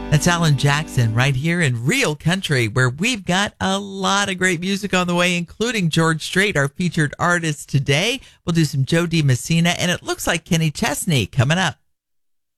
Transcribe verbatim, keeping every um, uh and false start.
That's Alan Jackson right here in Real Country, where we've got a lot of great music on the way, including George Strait, our featured artist today. We'll do some Joe DiMessina, and it looks like Kenny Chesney coming up.